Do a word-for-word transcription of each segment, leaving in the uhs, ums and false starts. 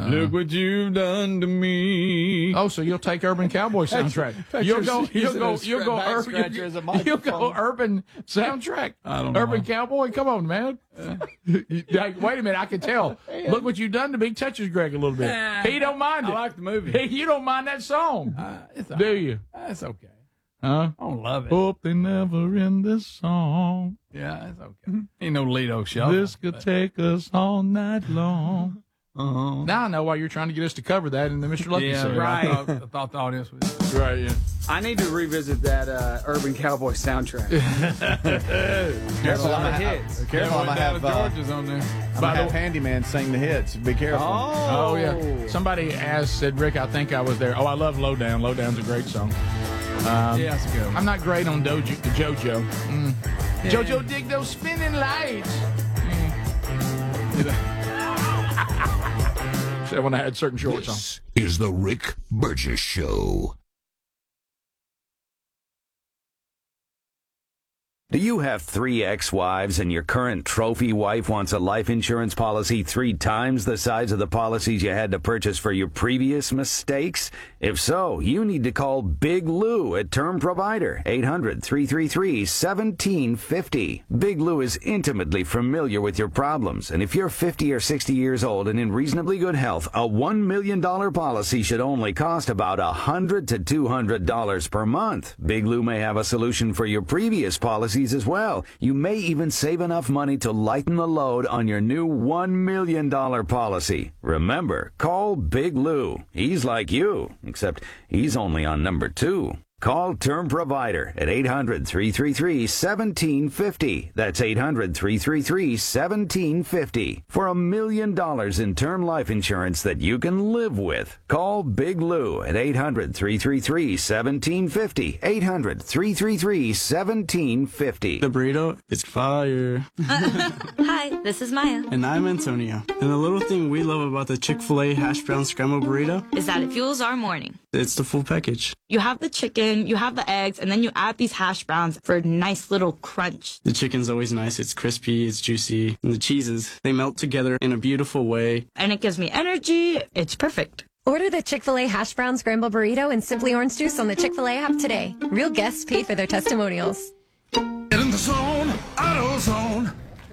Uh, Look what you've done to me. Oh, so you'll take Urban Cowboy soundtrack. You'll go, you'll go, you'll go, urban, you'll, you'll go urban soundtrack. I don't know. Urban Cowboy, come on, man. Uh, like, wait a minute, I can tell. Look what you've done to me touches Greg a little bit. Uh, he don't mind it. I like the movie. Hey, you don't mind that song, uh, it's do right. you? That's okay. Huh? I don't love it. Hope they never end this song. Yeah, that's okay. Ain't no Lido show. This could but... take us all night long. Uh-huh. Now I know why you're trying to get us to cover that in the Mister Lucky yeah, segment. Right. I thought, I thought the audience was right. Yeah. I need to revisit that uh, Urban Cowboy soundtrack. Careful, I'm gonna have. Careful, I'm gonna have. Uh, George's on there. I'm gonna have Handyman sing the hits. Be careful. Oh. oh yeah. Somebody asked, said, Rick, I think I was there. Oh, I love Lowdown. Lowdown's a great song. Um, yeah, that's good. I'm not great on Dojo, JoJo. Mm. Yeah. JoJo, dig those spinning lights. Mm. So when I had certain shorts on. This is the Rick Burgess Show. Do you have three ex-wives and your current trophy wife wants a life insurance policy three times the size of the policies you had to purchase for your previous mistakes? If so, you need to call Big Lou at Term Provider, eight hundred, three three three, one seven five zero. Big Lou is intimately familiar with your problems, and if you're fifty or sixty years old and in reasonably good health, a one million dollars policy should only cost about one hundred to two hundred dollars per month. Big Lou may have a solution for your previous policies as well. You may even save enough money to lighten the load on your new one million dollars policy. Remember, call Big Lou. He's like you, except he's only on number two. Call Term Provider at eight hundred, three three three, one seven five zero. That's eight hundred, three three three, one seven five zero. For a million dollars in term life insurance that you can live with. Call Big Lou at eight hundred, three three three, one seven five zero. eight hundred, three three three, one seven five zero. The burrito is fire. Hi, this is Maya. And I'm Antonio. And the little thing we love about the Chick-fil-A hash brown scrambled burrito is that it fuels our morning. It's the full package. You have the chicken, you have the eggs, and then you add these hash browns for a nice little crunch. The chicken's always nice. It's crispy, it's juicy. And the cheeses, they melt together in a beautiful way. And it gives me energy. It's perfect. Order the Chick-fil-A hash brown scrambled burrito and Simply Orange Juice on the Chick-fil-A app today. Real guests paid for their testimonials. Get in the zone, AutoZone.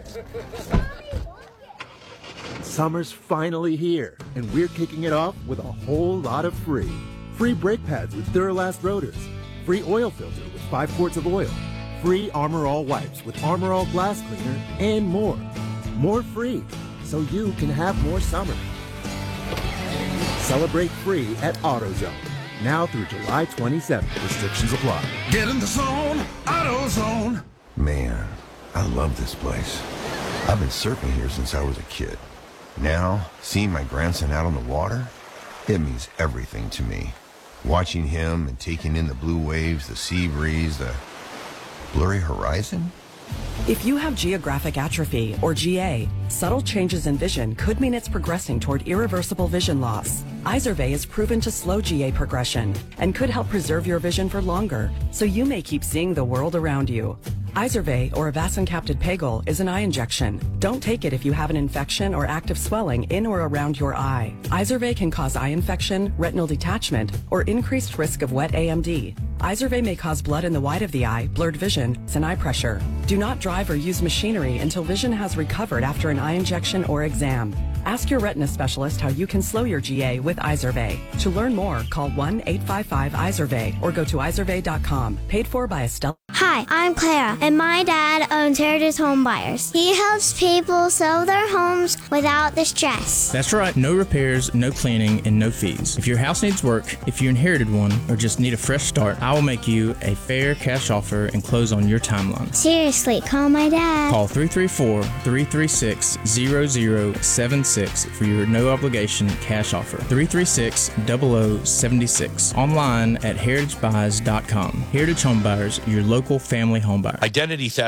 Summer's finally here, and we're kicking it off with a whole lot of free. Free brake pads with Duralast rotors. Free oil filter with five quarts of oil. Free Armor All wipes with Armor All glass cleaner, and more. More free, so you can have more summer. Celebrate free at AutoZone. Now through July twenty-seventh. Restrictions apply. Get in the zone, AutoZone. Man, I love this place. I've been surfing here since I was a kid. Now, seeing my grandson out on the water, it means everything to me. Watching him and taking in the blue waves, the sea breeze, the blurry horizon. If you have geographic atrophy, or G A, subtle changes in vision could mean it's progressing toward irreversible vision loss. Izervay is proven to slow G A progression and could help preserve your vision for longer, so you may keep seeing the world around you. Izervay, or avacincaptad pegol, is an eye injection. Don't take it if you have an infection or active swelling in or around your eye. Izervay can cause eye infection, retinal detachment, or increased risk of wet A M D. Izervay may cause blood in the white of the eye, blurred vision, and eye pressure. Do not drive or use machinery until vision has recovered after an eye injection or exam. Ask your retina specialist how you can slow your G A with Izervay. To learn more, call one eight five five Izervay or go to izervay dot com. Paid for by Estelle. Hi, I'm Clara, and my dad owns Heritage Home Buyers. He helps people sell their homes without the stress. That's right. No repairs, no cleaning, and no fees. If your house needs work, if you inherited one, or just need a fresh start, I will make you a fair cash offer and close on your timeline. Seriously, call my dad. Call three three four, three three six, zero zero seven six for your no-obligation cash offer. three three six, zero zero seven six. Online at heritage buys dot com. Heritage Home Buyers, your local family home buyer. Identity theft